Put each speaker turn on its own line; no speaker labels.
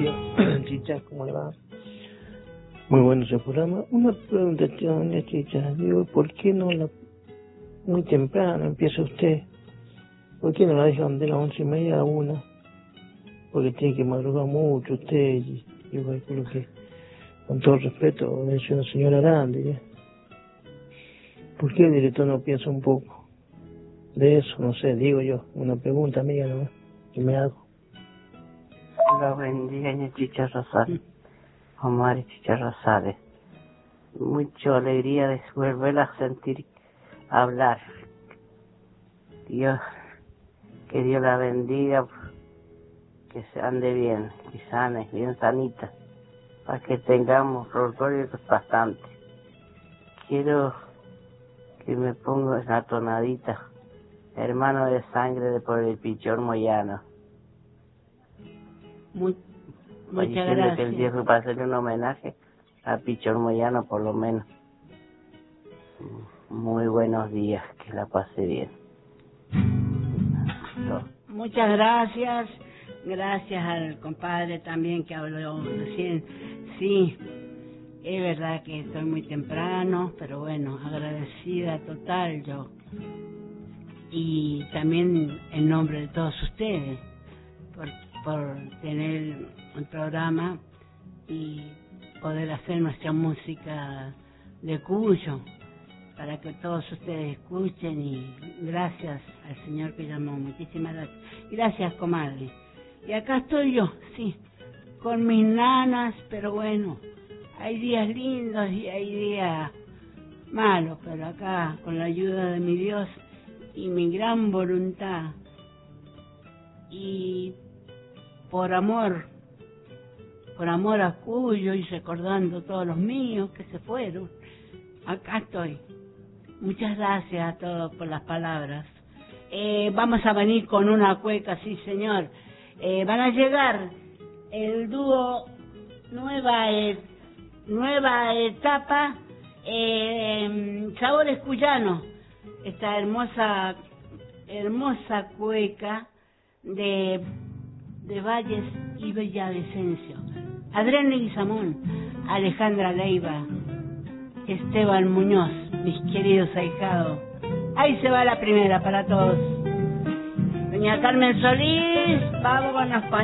día, Chicha, ¿cómo le va? Muy bueno ese programa. Una pregunta, Chicha, digo, ¿por qué no muy temprano empieza usted? ¿Por qué no la dejan de las 11:30 a 1? Porque tiene que madrugar mucho usted, y yo calculo que, con todo respeto, es una señora grande, ¿ya? ¿Por qué el director no piensa un poco de eso? No sé, digo yo, una pregunta mía, ¿no? Que me hago.
Hola, buen día, Chicha Rosales. Omar Chicha Rosales. Mucha alegría de volverla a sentir hablar. Dios, que Dios la bendiga, que se ande bien, y sane, bien sanita, para que tengamos orgullo bastante. Quiero que me ponga la tonadita, hermano de sangre de por el Pichón Moyano.
Muchas gracias.
Que el día fue para hacerle un homenaje a Pichón Moyano, por lo menos. Muy buenos días, que la pase bien.
Muchas gracias. Gracias al compadre también que habló recién. Sí, es verdad que estoy muy temprano, pero bueno, agradecida total yo. Y también en nombre de todos ustedes por tener un programa y poder hacer nuestra música de Cuyo, para que todos ustedes escuchen, y gracias al señor que llamó, muchísimas gracias. Gracias, comadre. Y acá estoy yo, sí, con mis nanas, pero bueno, hay días lindos y hay días malos, pero acá, con la ayuda de mi Dios y mi gran voluntad, y por amor a Cuyo, y recordando todos los míos que se fueron, acá estoy. Muchas gracias a todos por las palabras. Vamos a venir con una cueca, sí señor. Van a llegar el dúo nueva etapa, Sabores Cuyanos, esta hermosa cueca de Valles y Villavicencio. Adrián Leguizamón, Alejandra Leiva, Esteban Muñoz, mis queridos ahijados. Ahí se va la primera para todos. Doña Carmen Solís, vámonos.